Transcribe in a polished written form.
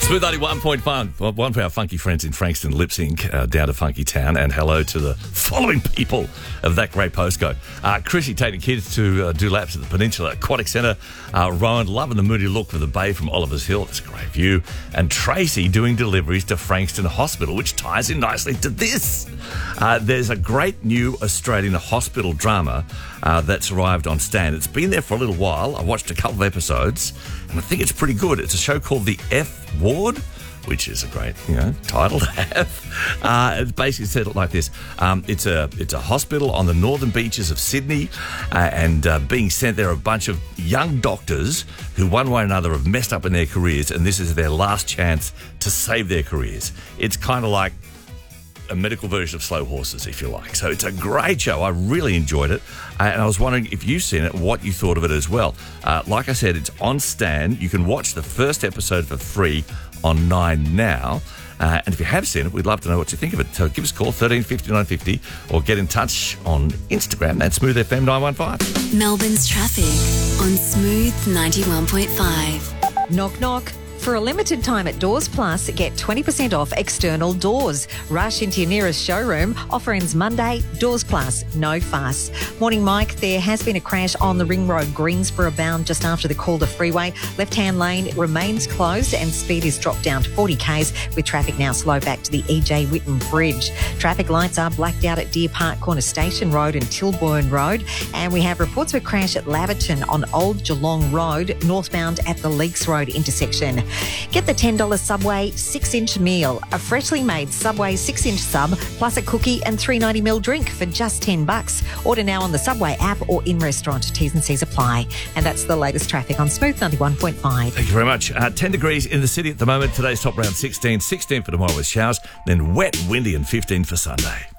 Smooth 91.1. One for our funky friends in Frankston, Lip Sync, down to Funky Town, and hello to the following people of that great postcode. Chrissy taking kids to do laps at the Peninsula Aquatic Centre. Rowan loving the moody look of the bay from Oliver's Hill. It's a great view. And Tracy doing deliveries to Frankston Hospital, which ties in nicely to this. There's a great new Australian hospital drama that's arrived on Stan. It's been there for a little while. I watched a couple of episodes, and I think it's pretty good. It's a show called The F Ward, which is a great, title to have. It's basically said it like this. It's a hospital on the northern beaches of Sydney, and being sent there a bunch of young doctors who one way or another have messed up in their careers, and this is their last chance to save their careers. It's kind of like a medical version of Slow Horses, if you like. So it's a great show. I really enjoyed it. And I was wondering if you've seen it, what you thought of it as well. Like I said, it's on Stan. You can watch the first episode for free on 9 now. And if you have seen it, we'd love to know what you think of it. So give us a call, 1350 950, or get in touch on Instagram at SmoothFM915. Melbourne's traffic on Smooth 91.5. Knock, knock. For a limited time at Doors Plus, get 20% off external doors. Rush into your nearest showroom. Offer ends Monday. Doors Plus, no fuss. Morning, Mike. There has been a crash on the Ring Road, Greensboro bound, just after the Calder Freeway. Left-hand lane remains closed and speed is dropped down to 40 k's, with traffic now slow back to the E.J. Whitten Bridge. Traffic lights are blacked out at Deer Park Corner Station Road and Tilburn Road. And we have reports of a crash at Laverton on Old Geelong Road, northbound at the Leaks Road intersection. Get the $10 Subway 6-inch meal, a freshly made Subway 6-inch sub, plus a cookie and 390ml drink for just $10. Order now on the Subway app or in restaurant. T's and C's apply. And that's the latest traffic on Smooth 91.5. Thank you very much. 10 degrees in the city at the moment. Today's top around 16 for tomorrow with showers, then wet, windy and 15 for Sunday.